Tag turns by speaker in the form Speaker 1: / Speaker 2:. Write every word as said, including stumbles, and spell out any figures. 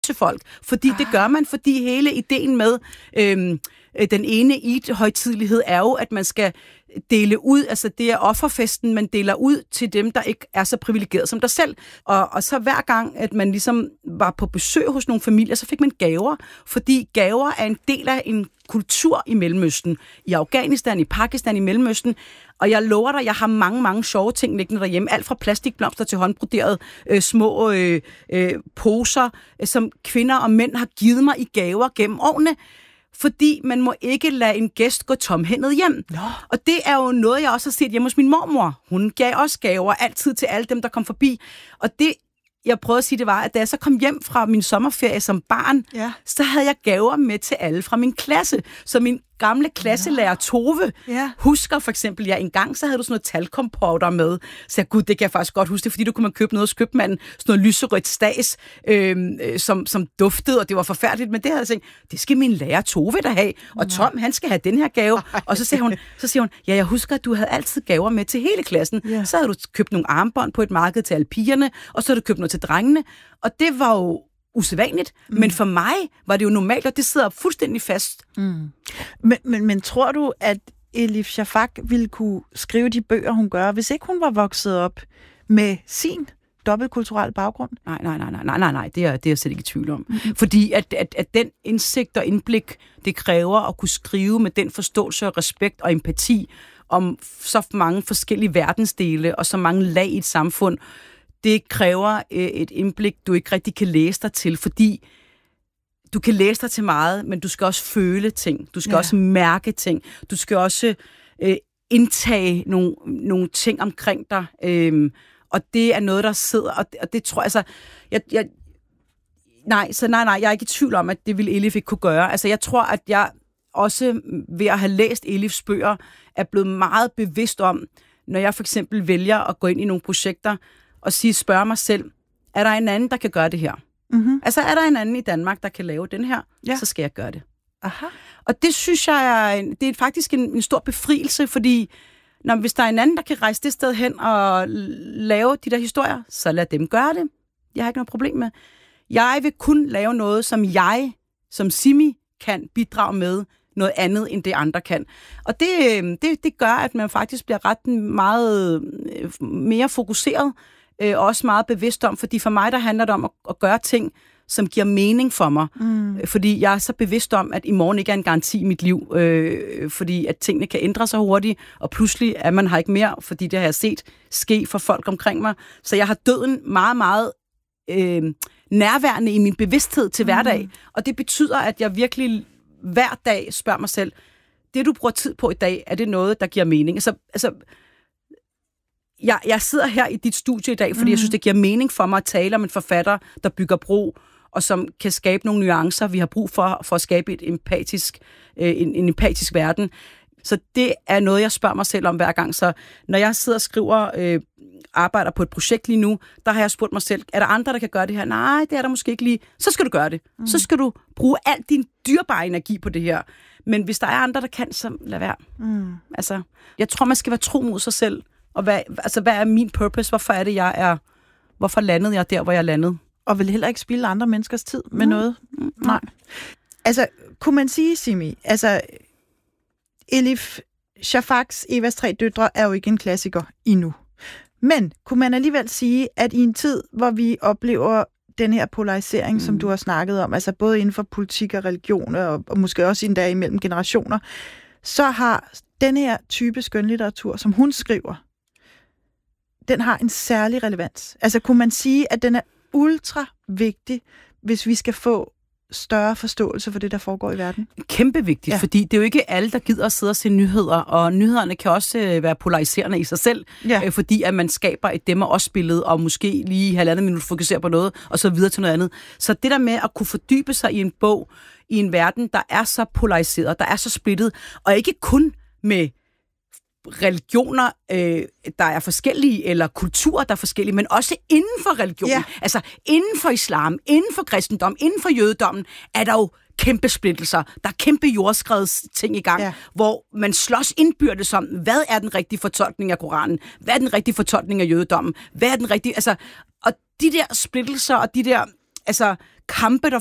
Speaker 1: til folk. Fordi ah. det gør man, fordi hele ideen med øhm, den ene Eid-højtidelighed er jo, at man skal dele ud, altså det er offerfesten, man deler ud til dem, der ikke er så privilegeret som dig selv. Og, og så hver gang, at man ligesom var på besøg hos nogle familier, så fik man gaver, fordi gaver er en del af en kultur i Mellemøsten, i Afghanistan, i Pakistan, i Mellemøsten. Og jeg lover dig, jeg har mange, mange sjove ting liggende derhjemme. Alt fra plastikblomster til håndbroderede øh, små øh, øh, poser, øh, som kvinder og mænd har givet mig i gaver gennem årene. Fordi man må ikke lade en gæst gå tomhændet hjem. Nå. Og det er jo noget, jeg også har set hjemme hos min mormor. Hun gav også gaver altid til alle dem, der kom forbi. Og det, jeg prøvede at sige, det var, at da jeg så kom hjem fra min sommerferie som barn, ja. så havde jeg gaver med til alle fra min klasse. Så min gamle klasselærer Tove ja. husker for eksempel, ja, en gang så havde du sådan noget talkompowder med. Så jeg, gud, det kan jeg faktisk godt huske det, fordi du kunne man købe noget hos købmanden, sådan noget lyserødt stads, øh, som, som duftede, og det var forfærdeligt, men det havde jeg tænkt, det skal min lærer Tove da have, og Tom, han skal have den her gave. Ej. Og så siger hun, så siger hun, ja, jeg husker, at du havde altid gaver med til hele klassen. Ja. Så havde du købt nogle armbånd på et marked til alle pigerne, og så havde du købt noget til drengene, og det var jo usædvanligt, mm. men for mig var det jo normalt, og det sidder fuldstændig fast.
Speaker 2: Mm. Men, men, men tror du, at Elif Shafak ville kunne skrive de bøger, hun gør, hvis ikke hun var vokset op med sin dobbeltkulturelle baggrund?
Speaker 1: Nej, nej, nej, nej, nej, nej, det er, det er jeg slet ikke i tvivl om. Mm-hmm. Fordi at, at, at den indsigt og indblik, det kræver at kunne skrive med den forståelse og respekt og empati om så mange forskellige verdensdele og så mange lag i et samfund, det kræver øh, et indblik, du ikke rigtig kan læse dig til, fordi du kan læse dig til meget, men du skal også føle ting. Du skal ja. også mærke ting. Du skal også øh, indtage nogle, nogle ting omkring dig. Øh, og det er noget, der sidder, og det, og det tror jeg, altså, jeg, jeg, nej, så nej, nej, jeg er ikke i tvivl om, at det ville Elif ikke kunne gøre. Altså, jeg tror, at jeg også ved at have læst Elifs bøger, er blevet meget bevidst om, når jeg for eksempel vælger at gå ind i nogle projekter, og sige, spørge mig selv, er der en anden, der kan gøre det her? Mm-hmm. Altså, er der en anden i Danmark, der kan lave den her? Ja. Så skal jeg gøre det. Aha. Og det synes jeg, er, det er faktisk en, en stor befrielse, fordi når, hvis der er en anden, der kan rejse det sted hen og lave de der historier, så lad dem gøre det. Jeg har ikke noget problem med. Jeg vil kun lave noget, som jeg, som Simi, kan bidrage med noget andet, end det andre kan. Og det, det, det gør, at man faktisk bliver ret meget mere fokuseret, og også meget bevidst om, fordi for mig, der handler det om at, at gøre ting, som giver mening for mig. Mm. Fordi jeg er så bevidst om, at i morgen ikke er en garanti i mit liv, øh, fordi at tingene kan ændre sig hurtigt, og pludselig er man her ikke mere, fordi det har jeg set ske for folk omkring mig. Så jeg har døden meget, meget øh, nærværende i min bevidsthed til mm. hverdag, og det betyder, at jeg virkelig hver dag spørger mig selv, det du bruger tid på i dag, er det noget, der giver mening? Altså, altså Jeg, jeg sidder her i dit studie i dag, fordi mm. jeg synes, det giver mening for mig at tale om en forfatter, der bygger bro, og som kan skabe nogle nuancer, vi har brug for, for at skabe et empatisk, øh, en, en empatisk verden. Så det er noget, jeg spørger mig selv om hver gang. Så når jeg sidder og skriver, øh, arbejder på et projekt lige nu, der har jeg spurgt mig selv, er der andre, der kan gøre det her? Nej, det er der måske ikke lige. Så skal du gøre det. Mm. Så skal du bruge al din dyrebare energi på det her. Men hvis der er andre, der kan, så lad være. Mm. Altså, jeg tror, man skal være tro mod sig selv. Og hvad, altså, hvad er min purpose? Hvorfor er det, jeg er... Hvorfor landede jeg der, hvor jeg landede?
Speaker 2: Og vil heller ikke spilde andre menneskers tid med mm. noget? Mm. Nej. Altså, kunne man sige, Simi, altså, Elif Shafaks Evas tre døtre er jo ikke en klassiker endnu. Men kunne man alligevel sige, at i en tid, hvor vi oplever den her polarisering, mm. som du har snakket om, altså både inden for politik og religion, og, og måske også endda imellem generationer, så har den her type skønlitteratur, som hun skriver, den har en særlig relevans. Altså kunne man sige, at den er ultra vigtig, hvis vi skal få større forståelse for det, der foregår i verden?
Speaker 1: Kæmpe vigtigt, ja. Fordi det er jo ikke alle, der gider at sidde og se nyheder, og nyhederne kan også øh, være polariserende i sig selv, ja. øh, fordi at man skaber et dem- og os-billede, og måske lige halvandet minut fokuserer på noget, og så videre til noget andet. Så det der med at kunne fordybe sig i en bog, i en verden, der er så polariseret, der er så splittet, og ikke kun med religioner, øh, der er forskellige, eller kulturer, der er forskellige, men også inden for religionen. Ja. Altså inden for islam, inden for kristendom, inden for jødedommen, er der jo kæmpe splittelser. Der er kæmpe jordskreds ting i gang, ja. Hvor man slås indbyrdes om, hvad er den rigtige fortolkning af Koranen? Hvad er den rigtige fortolkning af jødedommen? Hvad er den rigtige... Altså, og de der splittelser, og de der altså kampe, der